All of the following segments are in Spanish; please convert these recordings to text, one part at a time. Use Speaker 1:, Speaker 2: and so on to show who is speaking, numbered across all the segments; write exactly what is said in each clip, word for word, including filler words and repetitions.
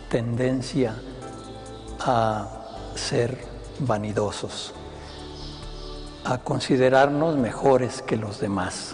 Speaker 1: tendencia a ser vanidosos, a considerarnos mejores que los demás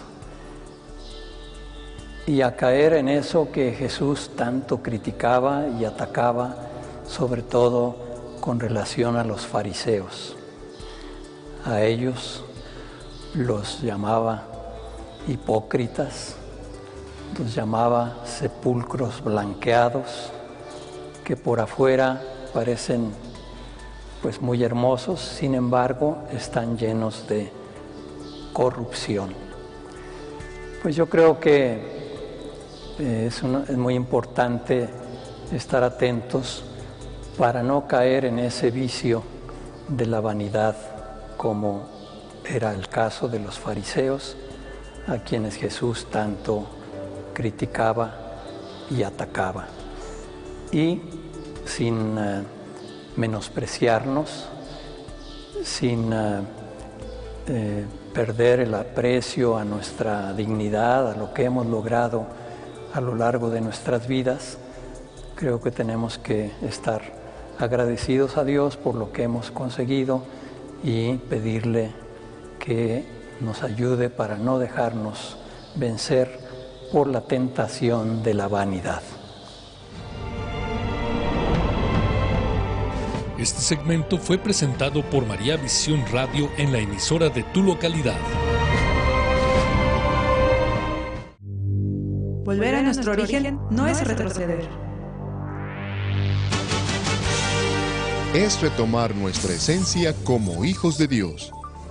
Speaker 1: y a caer en eso que Jesús tanto criticaba y atacaba, sobre todo con relación a los fariseos. A ellos los llamaba hipócritas, los llamaba sepulcros blanqueados, que por afuera parecen pues muy hermosos, sin embargo están llenos de corrupción. Pues yo creo que es, una, es muy importante estar atentos para no caer en ese vicio de la vanidad, como era el caso de los fariseos, a quienes Jesús tanto criticaba y atacaba. Y sin uh, menospreciarnos, sin uh, eh, perder el aprecio a nuestra dignidad, a lo que hemos logrado a lo largo de nuestras vidas, creo que tenemos que estar agradecidos a Dios por lo que hemos conseguido y pedirle que nos ayude para no dejarnos vencer por la tentación de la vanidad.
Speaker 2: Este segmento fue presentado por María Visión Radio en la emisora de tu localidad.
Speaker 3: Volver a nuestro origen no es retroceder.
Speaker 4: Es retomar nuestra esencia como hijos de Dios.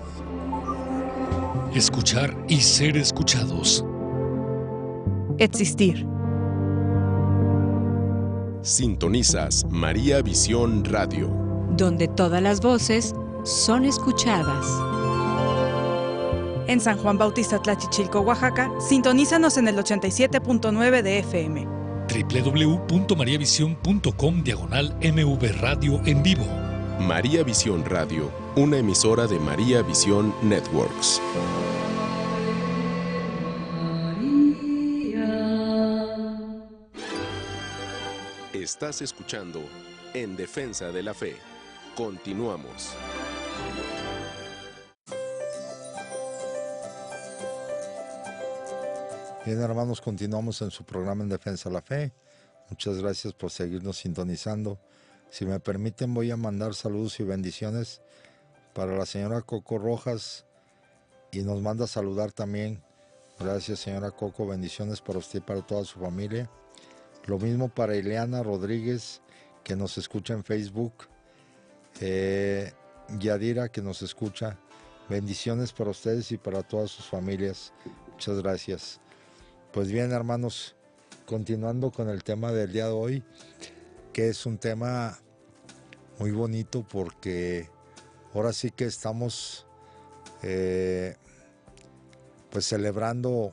Speaker 2: Escuchar y ser escuchados.
Speaker 3: Existir.
Speaker 4: Sintonizas María Visión Radio,
Speaker 5: donde todas las voces son escuchadas.
Speaker 3: En San Juan Bautista Tlachichilco, Oaxaca, sintonízanos en el ochenta y siete punto nueve de F M.
Speaker 2: doble u doble u doble u punto maría visión punto com diagonal M V Radio en vivo.
Speaker 4: María Visión Radio, una emisora de María Visión Networks. Estás escuchando En Defensa de la Fe. Continuamos.
Speaker 6: Bien, hermanos, continuamos en su programa En Defensa de la Fe. Muchas gracias por seguirnos sintonizando. Si me permiten, voy a mandar saludos y bendiciones para la señora Coco Rojas y nos manda a saludar también. Gracias, señora Coco, bendiciones para usted y para toda su familia. Lo mismo para Ileana Rodríguez, que nos escucha en Facebook. Eh, Yadira, que nos escucha. Bendiciones para ustedes y para todas sus familias. Muchas gracias. Pues bien, hermanos, continuando con el tema del día de hoy, que es un tema muy bonito porque ahora sí que estamos eh, pues celebrando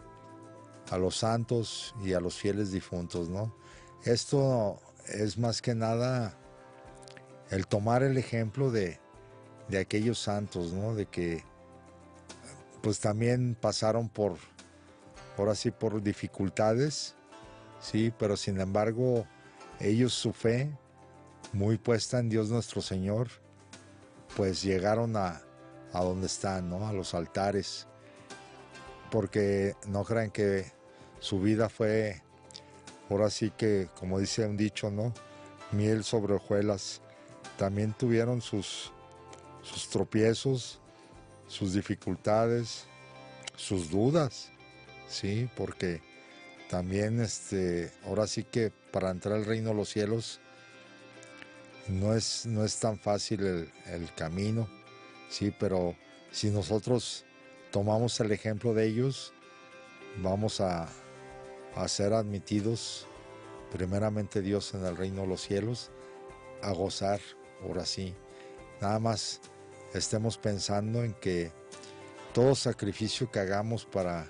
Speaker 6: a los santos y a los fieles difuntos, ¿no? Esto es más que nada el tomar el ejemplo de, de aquellos santos, ¿no? De que pues también pasaron por, ahora sí, por dificultades, sí, pero sin embargo ellos, su fe muy puesta en Dios nuestro Señor, pues llegaron a, a donde están, ¿no? A los altares, porque no crean que su vida fue, ahora sí que, como dice un dicho, ¿no? Miel sobre hojuelas. También tuvieron sus, sus tropiezos, sus dificultades, sus dudas, sí, porque también, este, ahora sí que para entrar al reino de los cielos no es, no es tan fácil el, el camino, sí, pero si nosotros tomamos el ejemplo de ellos, vamos a, a ser admitidos, primeramente Dios, en el reino de los cielos, a gozar, ahora sí. Nada más estemos pensando en que todo sacrificio que hagamos para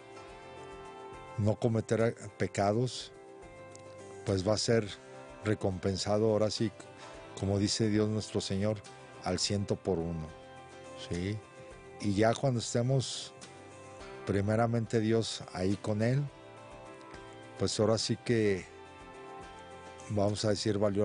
Speaker 6: no cometer pecados, pues va a ser recompensado, ahora sí, como dice Dios nuestro Señor, al ciento por uno, ¿sí? Y ya cuando estemos primeramente Dios ahí con Él, pues ahora sí que vamos a decir, valió